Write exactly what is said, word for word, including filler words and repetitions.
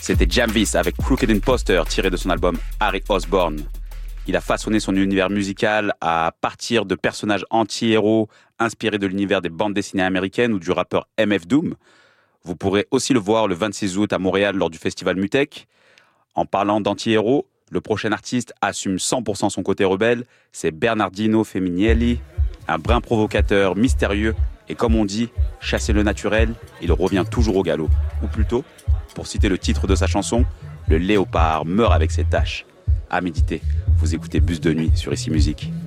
C'était Jamvis avec Crooked Imposter tiré de son album Harry Osborn. Il a façonné son univers musical à partir de personnages anti-héros inspirés de l'univers des bandes dessinées américaines ou du rappeur M F Doom. Vous pourrez aussi le voir le vingt-six août à Montréal lors du festival Mutech. En parlant d'anti-héros, le prochain artiste assume cent pour cent son côté rebelle, c'est Bernardino Femminelli, un brin provocateur, mystérieux, et comme on dit, chasser le naturel, il revient toujours au galop. Ou plutôt, pour citer le titre de sa chanson, le léopard meurt avec ses taches. À méditer, vous écoutez Bus de nuit sur Ici Musique.